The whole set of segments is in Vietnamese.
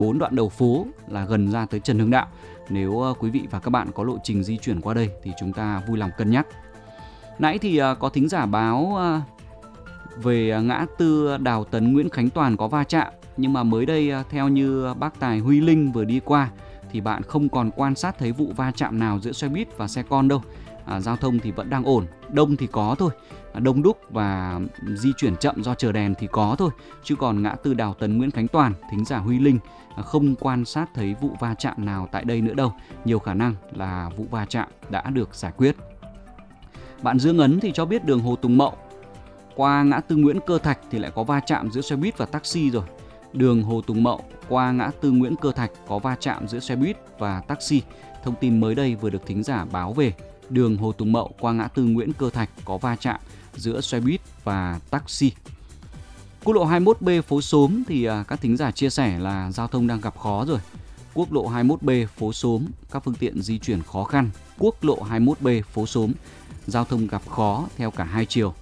4 đoạn đầu phố là gần ra tới Trần Hưng Đạo. Nếu quý vị và các bạn có lộ trình di chuyển qua đây thì chúng ta vui lòng cân nhắc. Nãy thì có thính giả báo về ngã tư Đào Tấn Nguyễn Khánh Toàn có va chạm, nhưng mà mới đây theo như bác Tài Huy Linh vừa đi qua thì bạn không còn quan sát thấy vụ va chạm nào giữa xe buýt và xe con đâu. Giao thông thì vẫn đang ổn, đông thì có thôi, đông đúc và di chuyển chậm do chờ đèn thì có thôi, chứ còn ngã tư Đào Tấn Nguyễn Khánh Toàn, thính giả Huy Linh không quan sát thấy vụ va chạm nào tại đây nữa đâu. Nhiều khả năng là vụ va chạm đã được giải quyết. Bạn Dương Ấn thì cho biết đường Hồ Tùng Mậu qua ngã tư Nguyễn Cơ Thạch thì lại có va chạm giữa xe buýt và taxi rồi. Đường Hồ Tùng Mậu qua ngã tư Nguyễn Cơ Thạch có va chạm giữa xe buýt và taxi. Thông tin mới đây vừa được thính giả báo về. Đường Hồ Tùng Mậu qua ngã tư Nguyễn Cơ Thạch có va chạm giữa xe buýt và taxi. Quốc lộ 21B phố Xóm thì các thính giả chia sẻ là giao thông đang gặp khó rồi. Quốc lộ 21B phố Xóm, các phương tiện di chuyển khó khăn. Quốc lộ 21B phố Xóm, giao thông gặp khó theo cả hai chiều.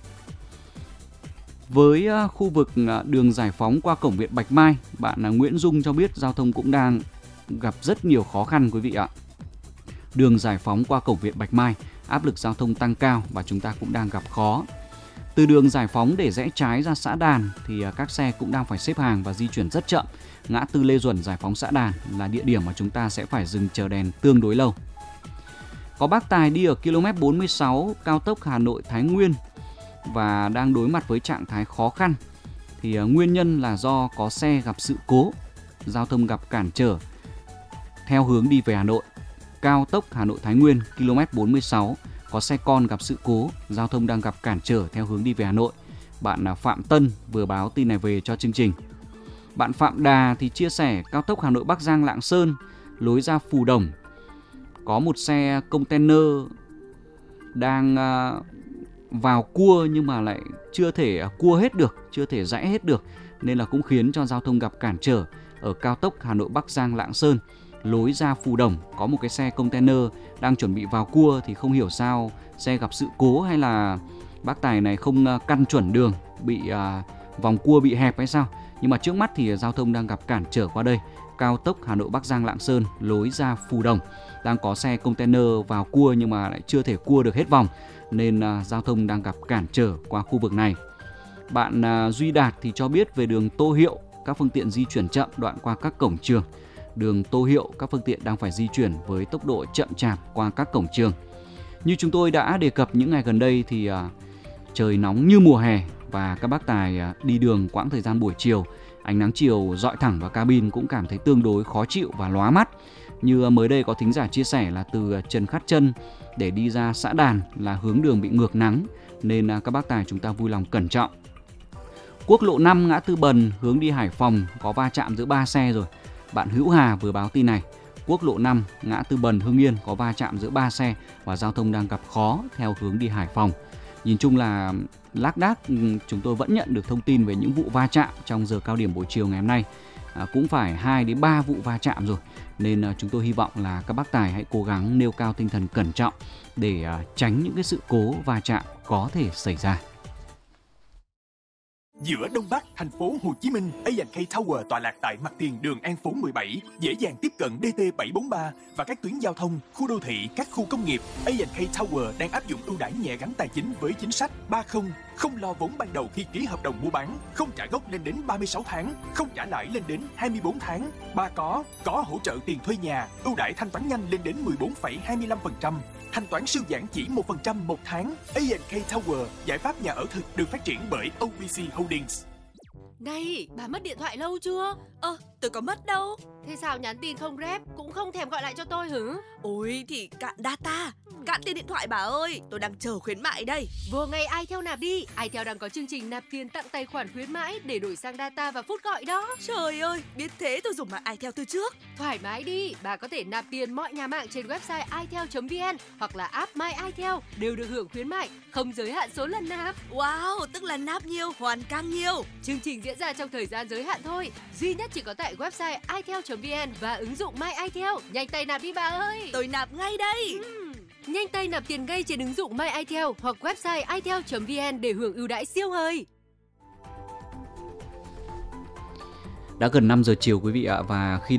Với khu vực đường Giải Phóng qua cổng Viện Bạch Mai, bạn Nguyễn Dung cho biết giao thông cũng đang gặp rất nhiều khó khăn quý vị ạ. Đường Giải Phóng qua cổng Viện Bạch Mai, áp lực giao thông tăng cao và chúng ta cũng đang gặp khó. Từ đường Giải Phóng để rẽ trái ra xã Đàn thì các xe cũng đang phải xếp hàng và di chuyển rất chậm. Ngã tư Lê Duẩn Giải Phóng xã Đàn là địa điểm mà chúng ta sẽ phải dừng chờ đèn tương đối lâu. Có bác Tài đi ở km 46 cao tốc Hà Nội Thái Nguyên và đang đối mặt với trạng thái khó khăn. Thì nguyên nhân là do có xe gặp sự cố, giao thông gặp cản trở theo hướng đi về Hà Nội. Cao tốc Hà Nội Thái Nguyên km 46 có xe con gặp sự cố, giao thông đang gặp cản trở theo hướng đi về Hà Nội. Bạn Phạm Tân vừa báo tin này về cho chương trình. Bạn Phạm Đà thì chia sẻ cao tốc Hà Nội Bắc Giang Lạng Sơn lối ra Phù Đồng có một xe container đang vào cua nhưng mà lại chưa thể cua hết được, chưa thể rẽ hết được, nên là cũng khiến cho giao thông gặp cản trở. Ở cao tốc Hà Nội Bắc Giang Lạng Sơn lối ra Phù Đồng có một cái xe container đang chuẩn bị vào cua thì không hiểu sao xe gặp sự cố hay là bác Tài này không căn chuẩn đường, bị vòng cua bị hẹp hay sao. Nhưng mà trước mắt thì giao thông đang gặp cản trở qua đây. Cao tốc Hà Nội Bắc Giang Lạng Sơn lối ra Phù Đồng đang có xe container vào cua nhưng mà lại chưa thể cua được hết vòng, nên giao thông đang gặp cản trở qua khu vực này. Bạn Duy Đạt thì cho biết về đường Tô Hiệu, các phương tiện di chuyển chậm đoạn qua các cổng trường. Đường Tô Hiệu, các phương tiện đang phải di chuyển với tốc độ chậm chạp qua các cổng trường. Như chúng tôi đã đề cập những ngày gần đây thì trời nóng như mùa hè và các bác Tài đi đường quãng thời gian buổi chiều, ánh nắng chiều rọi thẳng vào cabin cũng cảm thấy tương đối khó chịu và lóa mắt. Như mới đây có thính giả chia sẻ là từ Trần Khát Trân để đi ra xã Đàn là hướng đường bị ngược nắng, nên các bác Tài chúng ta vui lòng cẩn trọng. Quốc lộ 5 ngã tư Bần hướng đi Hải Phòng có va chạm giữa 3 xe rồi. Bạn Hữu Hà vừa báo tin này. Quốc lộ 5 ngã tư Bần Hưng Yên có va chạm giữa 3 xe và giao thông đang gặp khó theo hướng đi Hải Phòng. Nhìn chung là lác đác chúng tôi vẫn nhận được thông tin về những vụ va chạm trong giờ cao điểm buổi chiều ngày hôm nay. Cũng phải 2 đến 3 vụ va chạm rồi. Nên chúng tôi hy vọng là các bác Tài hãy cố gắng nêu cao tinh thần cẩn trọng để tránh những cái sự cố va chạm có thể xảy ra. Giữa Đông Bắc, thành phố Hồ Chí Minh, A&K Tower tọa lạc tại mặt tiền đường An Phố 17, dễ dàng tiếp cận DT743 và các tuyến giao thông, khu đô thị, các khu công nghiệp. A&K Tower đang áp dụng ưu đãi nhẹ gắn tài chính với chính sách 30, không lo vốn ban đầu khi ký hợp đồng mua bán, không trả gốc lên đến 36 tháng, không trả lãi lên đến 24 tháng. 3 có hỗ trợ tiền thuê nhà, ưu đãi thanh toán nhanh lên đến 14,25%. Thanh toán siêu giãn chỉ 1% một tháng. A&K Tower, giải pháp nhà ở thực được phát triển bởi OPC Holdings. Này, bà mất điện thoại lâu chưa? Tôi có mất đâu. Thế sao nhắn tin không rep, cũng không thèm gọi lại cho tôi hử? Ôi thì cạn data, cạn tiền điện thoại bà ơi. Tôi đang chờ khuyến mại đây. Vừa ngày iTel nạp đi. iTel đang có chương trình nạp tiền tặng tài khoản khuyến mãi để đổi sang data và phút gọi đó. Trời ơi, biết thế tôi dùng mạng iTel từ trước. Thoải mái đi, bà có thể nạp tiền mọi nhà mạng trên website itel.vn hoặc là app My iTel đều được hưởng khuyến mại, không giới hạn số lần nạp. Wow, tức là nạp nhiều, hoàn càng nhiều. Chương trình diễn ra trong thời gian giới hạn thôi, duy nhất chỉ có tại website itel.vn và ứng dụng My iTel. Nhanh tay nạp đi bà ơi. Tôi nạp ngay đây. Nhanh tay nạp tiền ngay trên ứng dụng My iTel hoặc website itel.vn để hưởng ưu đãi siêu hời. Đã gần 5 giờ chiều quý vị ạ, và khi